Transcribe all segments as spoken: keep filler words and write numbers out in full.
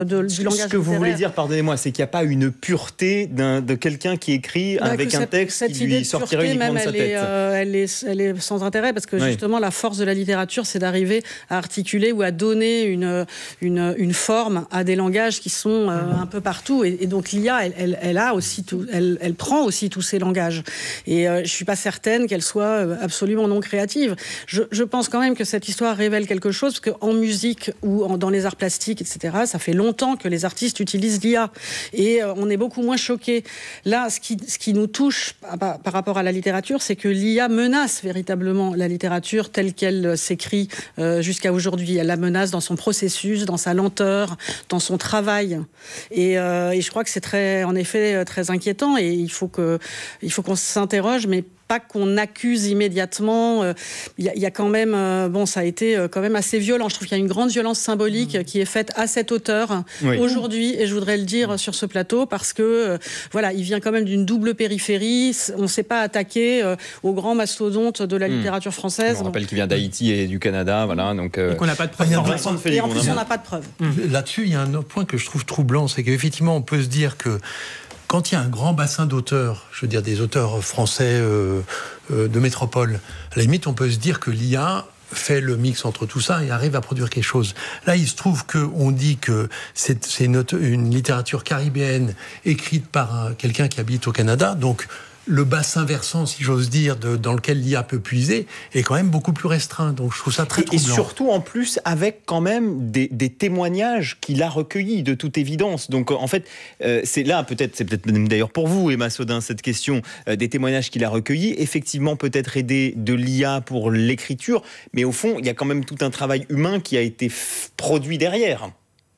De, du langage Ce que vous voulez dire, pardonnez-moi, c'est qu'il n'y a pas une pureté d'un, de quelqu'un qui écrit bah, avec un cette, texte cette qui lui sortirait uniquement même, de sa elle tête. Est, euh, elle, est, elle est sans intérêt parce que oui. justement la force de la littérature, c'est d'arriver à articuler ou à donner une, une, une forme à des langages qui sont euh, un peu partout. Et, et donc l'I A, elle, elle, elle, a aussi tout, elle, elle prend aussi tous ces langages. Et euh, je ne suis pas certaine qu'elle soit absolument non créative. Je, je pense quand même que cette histoire révèle quelque chose parce qu'en musique ou en, dans les arts plastiques, et cetera, ça fait longtemps que les artistes utilisent l'I A et euh, on est beaucoup moins choqués. Là, ce qui, ce qui nous touche par, par rapport à la littérature, c'est que l'I A menace véritablement la littérature telle qu'elle s'écrit euh, jusqu'à aujourd'hui. Elle la menace dans son processus, dans sa lenteur, dans son travail. Et, euh, et je crois que c'est très, en effet très inquiétant et il faut, que, il faut qu'on s'interroge, mais pas qu'on accuse immédiatement. Il euh, y, y a quand même, euh, bon, ça a été euh, quand même assez violent. Je trouve qu'il y a une grande violence symbolique mmh. qui est faite à cette hauteur oui. aujourd'hui, et je voudrais le dire mmh. sur ce plateau parce que, euh, voilà, il vient quand même d'une double périphérie. On ne s'est pas attaqué euh, aux grands mastodontes de la mmh. littérature française. On rappelle qu'il vient d'Haïti et du Canada, voilà. Donc, euh... et qu'on n'a pas de preuves. Et en plus, on n'a pas de preuves. Mmh. Là-dessus, il y a un autre point que je trouve troublant, c'est qu'effectivement, on peut se dire que quand il y a un grand bassin d'auteurs, je veux dire des auteurs français euh, euh, de métropole, à la limite, on peut se dire que l'I A fait le mix entre tout ça et arrive à produire quelque chose. Là, il se trouve qu'on dit que c'est, c'est une, une littérature caribéenne écrite par un, quelqu'un qui habite au Canada, donc le bassin versant, si j'ose dire, de, dans lequel l'I A peut puiser, est quand même beaucoup plus restreint. Donc je trouve ça très troublant. Et surtout, en plus, avec quand même des, des témoignages qu'il a recueillis, de toute évidence. Donc en fait, euh, c'est là, peut-être, c'est peut-être même d'ailleurs pour vous, Emma Sodin, cette question, euh, des témoignages qu'il a recueillis, effectivement peut-être aidé de l'I A pour l'écriture, mais au fond, il y a quand même tout un travail humain qui a été f- produit derrière.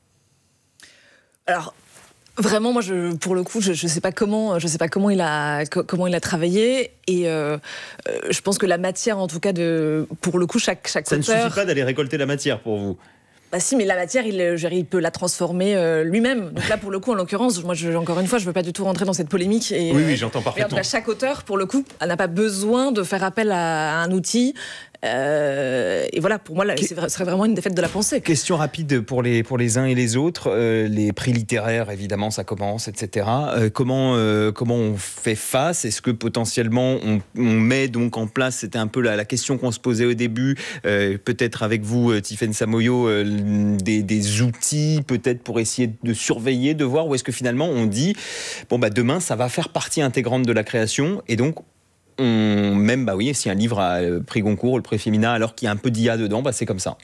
Alors... Vraiment, moi, je, pour le coup, je ne sais pas comment, je sais pas comment il a, co- comment il a travaillé, et euh, euh, je pense que la matière, en tout cas, de, pour le coup, chaque chaque ça auteur. Ça ne suffit pas d'aller récolter la matière pour vous. Bah si, mais la matière, il, il peut la transformer euh, lui-même. Donc là, pour le coup, en l'occurrence, moi, je, encore une fois, je veux pas du tout rentrer dans cette polémique. Et, oui, oui, j'entends parfaitement. Mais en tout cas, chaque auteur, pour le coup, n'a pas besoin de faire appel à, à un outil. Euh, et voilà, pour moi, là, ce serait vraiment une défaite de la pensée. Question rapide pour les, pour les uns et les autres. Euh, les prix littéraires, évidemment, ça commence, et cetera. Euh, comment, euh, comment on fait face ? Est-ce que potentiellement on, on met donc en place, c'était un peu la, la question qu'on se posait au début, euh, peut-être avec vous, Tiffaine Samoyo, euh, des, des outils peut-être pour essayer de surveiller, de voir, ou est-ce que finalement on dit, bon bah demain ça va faire partie intégrante de la création et donc On, même, bah oui, si un livre a le prix Goncourt, le prix Femina, alors qu'il y a un peu d'I A dedans, bah c'est comme ça.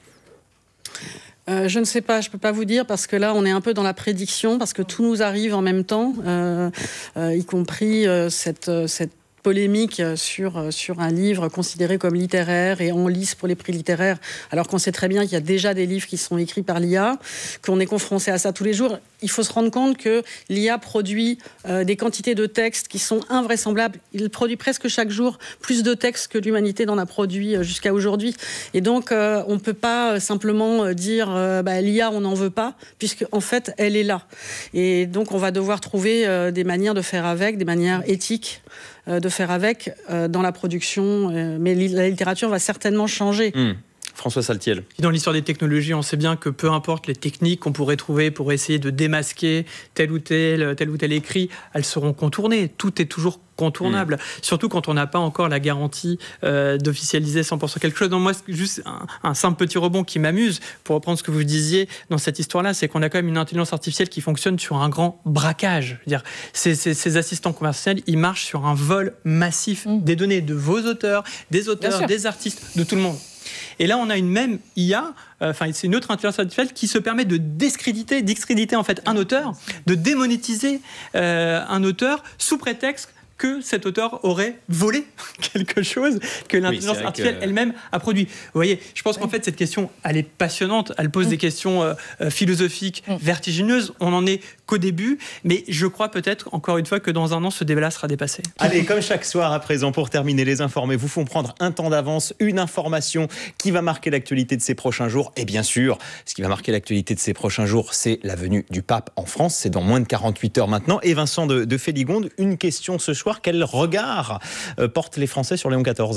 Euh, je ne sais pas, je ne peux pas vous dire, parce que là, on est un peu dans la prédiction, parce que tout nous arrive en même temps, euh, euh, y compris euh, cette, cette polémique sur, sur un livre considéré comme littéraire et en lice pour les prix littéraires, alors qu'on sait très bien qu'il y a déjà des livres qui sont écrits par l'I A, qu'on est confronté à ça tous les jours. Il faut se rendre compte que l'I A produit euh, des quantités de textes qui sont invraisemblables. Il produit presque chaque jour plus de textes que l'humanité n'en a produit jusqu'à aujourd'hui. Et donc, euh, on ne peut pas simplement dire euh, bah, l'I A, on n'en veut pas, puisque en fait, elle est là. Et donc, on va devoir trouver euh, des manières de faire avec, des manières éthiques euh, de faire avec euh, dans la production. Euh, mais la littérature va certainement changer. Mmh. François Saltiel. Dans l'histoire des technologies, on sait bien que peu importe les techniques qu'on pourrait trouver pour essayer de démasquer tel ou tel, tel ou tel écrit, elles seront contournées. Tout est toujours contournable. Mmh. Surtout quand on n'a pas encore la garantie euh, d'officialiser cent pour cent quelque chose. Donc moi, c'est juste un, un simple petit rebond qui m'amuse, pour reprendre ce que vous disiez dans cette histoire-là, c'est qu'on a quand même une intelligence artificielle qui fonctionne sur un grand braquage. Je veux dire, ces, ces, ces assistants conversationnels, ils marchent sur un vol massif mmh. des données de vos auteurs, des auteurs, des artistes, de tout le monde. Et là, on a une même I A, enfin, euh, c'est une autre intelligence artificielle qui se permet de discréditer, discréditer en fait un auteur, de démonétiser euh, un auteur sous prétexte que cet auteur aurait volé quelque chose que l'intelligence oui, artificielle que... elle-même a produit. Vous voyez, je pense qu'en fait, cette question, elle est passionnante, elle pose mmh. des questions euh, philosophiques mmh. vertigineuses, on n'en est qu'au début, mais je crois peut-être, encore une fois, que dans un an, ce débat-là sera dépassé. Allez, comme chaque soir à présent, pour terminer, les informés vous font prendre un temps d'avance, une information qui va marquer l'actualité de ces prochains jours. Et bien sûr, ce qui va marquer l'actualité de ces prochains jours, c'est la venue du pape en France. C'est dans moins de quarante-huit heures maintenant. Et Vincent de, de Féligonde, une question ce soir. Quel regard euh, portent les Français sur Léon quatorze ?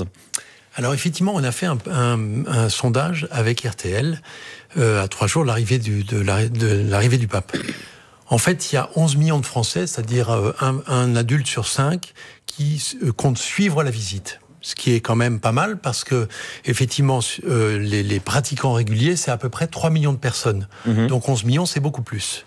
Alors effectivement, on a fait un, un, un sondage avec R T L euh, à trois jours de l'arrivée du, de, la, de l'arrivée du pape. En fait, il y a onze millions de Français, c'est-à-dire un, un adulte sur cinq, qui comptent suivre la visite. Ce qui est quand même pas mal parce que, effectivement, euh, les, les pratiquants réguliers, c'est à peu près trois millions de personnes. Mmh. Donc onze millions, c'est beaucoup plus.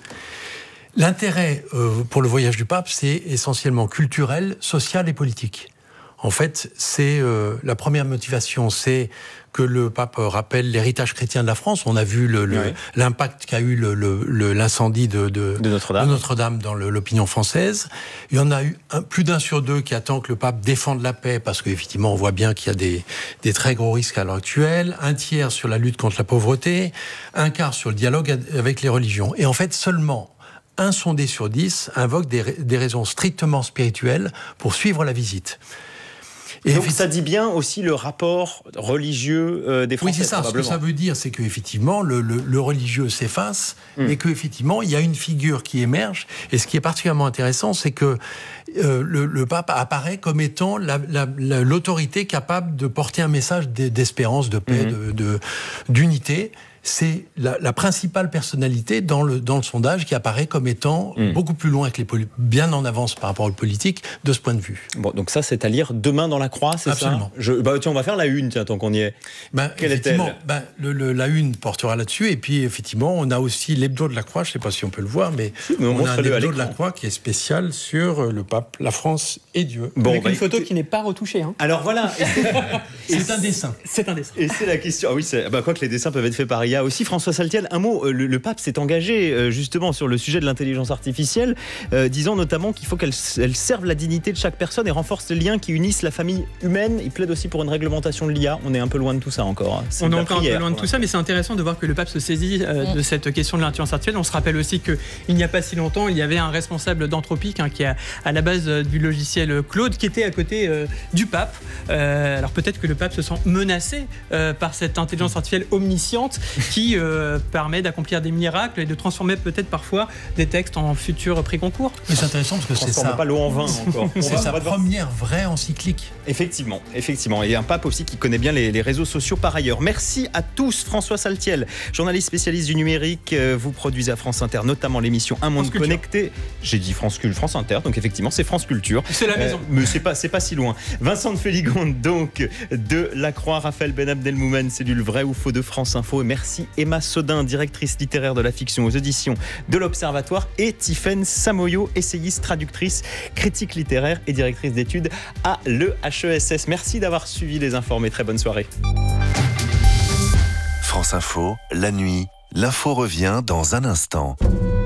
L'intérêt euh, pour le voyage du pape, c'est essentiellement culturel, social et politique. En fait, c'est euh, la première motivation, c'est que le pape rappelle l'héritage chrétien de la France. On a vu le, le, oui. l'impact qu'a eu le, le, l'incendie de, de, de, Notre-Dame. de Notre-Dame dans le, l'opinion française. Il y en a eu un, plus d'un sur deux qui attend que le pape défende la paix, parce qu'effectivement, on voit bien qu'il y a des, des très gros risques à l'heure actuelle. Un tiers sur la lutte contre la pauvreté, un quart sur le dialogue avec les religions. Et en fait, seulement un sondé sur dix invoque des, des raisons strictement spirituelles pour suivre la visite. Et donc ça dit bien aussi le rapport religieux euh, des Français. Oui, c'est ça. Ce que ça veut dire, c'est qu'effectivement, le, le, le religieux s'efface, mmh. et qu'effectivement, il y a une figure qui émerge. Et ce qui est particulièrement intéressant, c'est que euh, le, le pape apparaît comme étant la, la, la, l'autorité capable de porter un message d'espérance, de paix, mmh. de, de, d'unité. C'est la, la principale personnalité dans le, dans le sondage qui apparaît comme étant mmh. beaucoup plus loin que les poli- bien en avance par rapport aux politiques de ce point de vue. Bon, donc ça, c'est à lire demain dans la Croix, c'est Absolument. ça je, bah, tiens, on va faire la une, tiens, tant qu'on y est. Ben, Quelle est-elle ben, le, le, La une portera là-dessus, et puis effectivement, on a aussi l'hebdo de la Croix, je ne sais pas si on peut le voir, mais, mais on, on a un hebdo de la Croix qui est spécial sur le pape, la France et Dieu. Bon, avec bah, une photo qui n'est pas retouchée. Hein. Alors voilà. c'est, c'est un dessin. C'est un dessin. Et c'est la question. Ah oui, c'est, bah, quoi que les dessins peuvent être faits par I A aussi. François Saltiel, un mot, le, le pape s'est engagé justement sur le sujet de l'intelligence artificielle, euh, disant notamment qu'il faut qu'elle elle serve la dignité de chaque personne et renforce les liens qui unissent la famille humaine. Il plaide aussi pour une réglementation de l'I A. On est un peu loin de tout ça encore. C'est On est encore prière, un peu loin de tout ça, mais c'est intéressant de voir que le pape se saisit euh, de cette question de l'intelligence artificielle. On se rappelle aussi qu'il n'y a pas si longtemps, il y avait un responsable d'Anthropique hein, qui est à la base euh, du logiciel Claude, qui était à côté euh, du pape. Euh, alors peut-être que le pape se sent menacé euh, par cette intelligence artificielle omnisciente qui euh, permet d'accomplir des miracles et de transformer peut-être parfois des textes en futurs prix concours. Mais c'est intéressant parce que c'est ça. Pas l'eau en vin encore. C'est sa première vraie encyclique. Effectivement, effectivement. Et un pape aussi qui connaît bien les, les réseaux sociaux par ailleurs. Merci à tous. François Saltiel, journaliste spécialiste du numérique. Vous produisez à France Inter notamment l'émission Un Monde Connecté. J'ai dit France Culture, France Inter, donc effectivement c'est France Culture. C'est la maison. Euh, mais c'est pas, c'est pas si loin. Vincent de Féligonde donc de La Croix, Raphaël Ben Abdelmoumen, cellule Vrai ou Faux de France Info. Et merci Emma Sodin, directrice littéraire de la fiction aux éditions de l'Observatoire, et Tiffaine Samoyo, essayiste, traductrice, critique littéraire et directrice d'études à l'E H E S S. Merci d'avoir suivi Les Informés. Très bonne soirée. France Info, la nuit, l'info revient dans un instant.